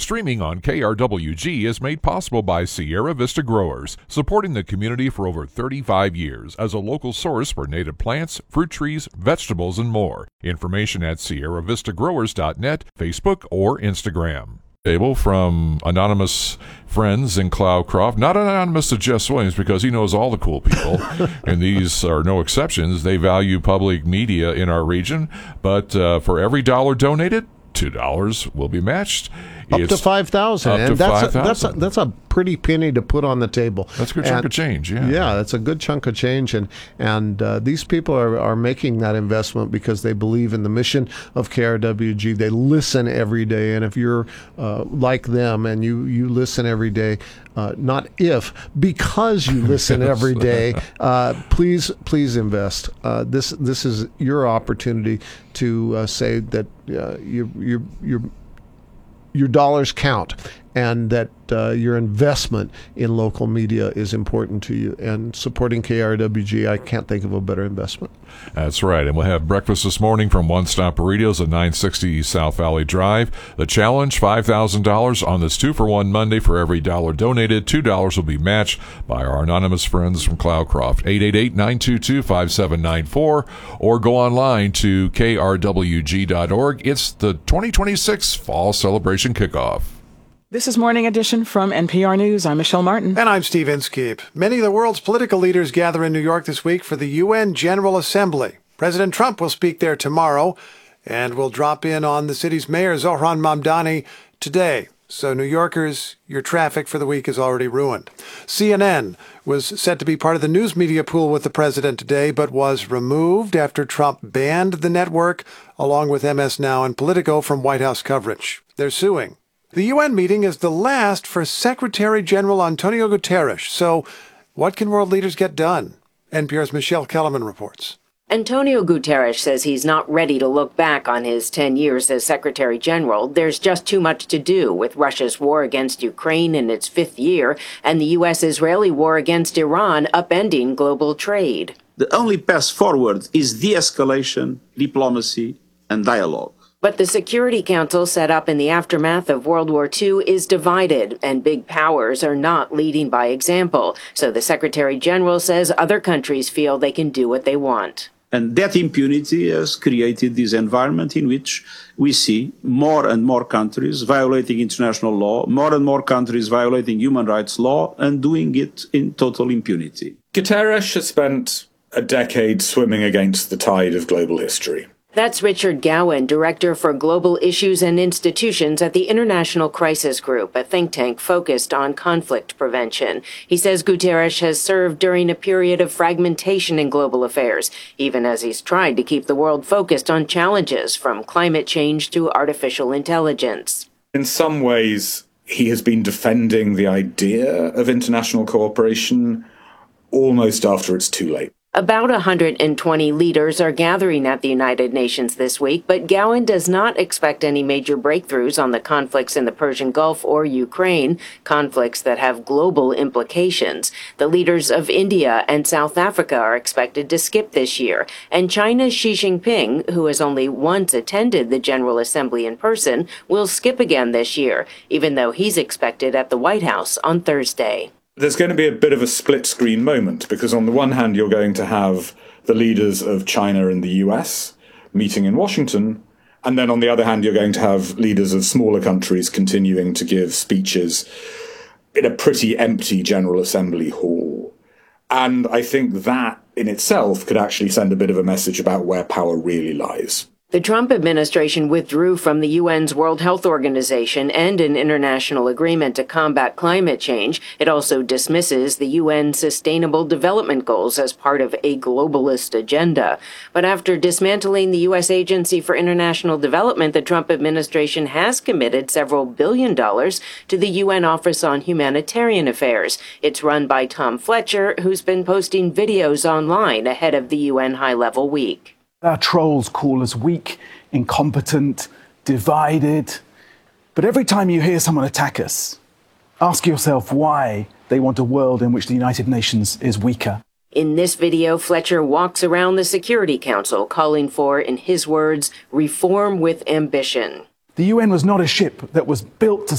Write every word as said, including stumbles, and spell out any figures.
Streaming on K R W G is made possible by Sierra Vista Growers, supporting the community for over thirty-five years as a local source for native plants, fruit trees, vegetables, and more. Information at sierra vista growers dot net, Facebook, or Instagram. Table from anonymous friends in Cloudcroft, not anonymous to Jess Williams because he knows all the cool people, and these are no exceptions. They value public media in our region, but uh, for every dollar donated, two dollars will be matched. Up it's to five thousand dollars. And that's, five, a, that's, a, that's a pretty penny to put on the table. That's a good and, chunk of change, yeah. Yeah, that's a good chunk of change. And and uh, these people are, are making that investment because they believe in the mission of K R W G. They listen every day. And if you're uh, like them and you, you listen every day, uh, not if, because you listen yes. every day, uh, please please invest. Uh, this this is your opportunity to uh, say that uh, you, you, you're your dollars count, and that uh, your investment in local media is important to you. And supporting K R W G, I can't think of a better investment. That's right. And we'll have breakfast this morning from One Stop Burritos at nine sixty South Valley Drive. The challenge, five thousand dollars on this two-for-one Monday. For every dollar donated, two dollars will be matched by our anonymous friends from Cloudcroft. eight eight eight, nine two two, five seven nine four, or go online to K R W G dot org. It's the twenty twenty-six Fall Celebration Kickoff. This is Morning Edition from N P R News. I'm Michelle Martin. And I'm Steve Inskeep. Many of the world's political leaders gather in New York this week for the U N General Assembly. President Trump will speak there tomorrow and will drop in on the city's mayor, Zohran Mamdani, today. So New Yorkers, your traffic for the week is already ruined. C N N was set to be part of the news media pool with the president today, but was removed after Trump banned the network, along with M S Now and Politico, from White House coverage. They're suing. The U N meeting is the last for Secretary General Antonio Guterres. So what can world leaders get done? N P R's Michelle Kellerman reports. Antonio Guterres says he's not ready to look back on his ten years as Secretary General. There's just too much to do with Russia's war against Ukraine in its fifth year and the U S-Israeli war against Iran upending global trade. The only path forward is de-escalation, diplomacy, and dialogue. But the Security Council set up in the aftermath of World War Two is divided, and big powers are not leading by example. So the Secretary General says other countries feel they can do what they want. And that impunity has created this environment in which we see more and more countries violating international law, more and more countries violating human rights law, and doing it in total impunity. Guterres has spent a decade swimming against the tide of global history. That's Richard Gowan, Director for Global Issues and Institutions at the International Crisis Group, a think tank focused on conflict prevention. He says Guterres has served during a period of fragmentation in global affairs, even as he's tried to keep the world focused on challenges from climate change to artificial intelligence. In some ways, he has been defending the idea of international cooperation almost after it's too late. About one hundred twenty leaders are gathering at the United Nations this week, but Gowan does not expect any major breakthroughs on the conflicts in the Persian Gulf or Ukraine, conflicts that have global implications. The leaders of India and South Africa are expected to skip this year, and China's Xi Jinping, who has only once attended the General Assembly in person, will skip again this year, even though he's expected at the White House on Thursday. There's going to be a bit of a split screen moment, because on the one hand, you're going to have the leaders of China and the U S meeting in Washington. And then on the other hand, you're going to have leaders of smaller countries continuing to give speeches in a pretty empty General Assembly hall. And I think that in itself could actually send a bit of a message about where power really lies. The Trump administration withdrew from the U N's World Health Organization and an international agreement to combat climate change. It also dismisses the U N's Sustainable Development Goals as part of a globalist agenda. But after dismantling the U S Agency for International Development, the Trump administration has committed several billion dollars to the U N Office on Humanitarian Affairs. It's run by Tom Fletcher, who's been posting videos online ahead of the U N High-Level Week. Our trolls call us weak, incompetent, divided. But every time you hear someone attack us, ask yourself why they want a world in which the United Nations is weaker. In this video, Fletcher walks around the Security Council calling for, in his words, reform with ambition. The U N was not a ship that was built to